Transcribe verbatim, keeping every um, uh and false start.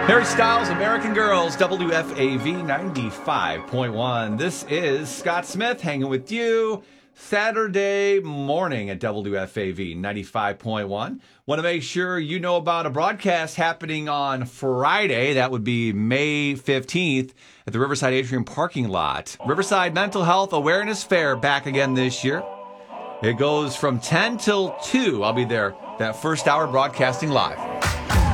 Harry Styles, American Girls, W F A V ninety-five point one. This is Scott Smith hanging with you Saturday morning at W F A V ninety-five point one. Want to make sure you know about a broadcast happening on Friday. That would be May fifteenth at the Riverside Atrium parking lot. Riverside Mental Health Awareness Fair back again this year. It goes from ten till two. I'll be there that first hour broadcasting live.